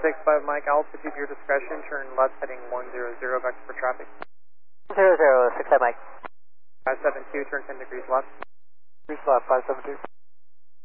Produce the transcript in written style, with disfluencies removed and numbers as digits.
65 Mike, altitude your discretion, turn left heading 100, vector for traffic. 00, 65 Mike. 572, turn 10 degrees left. Degrees left, 572.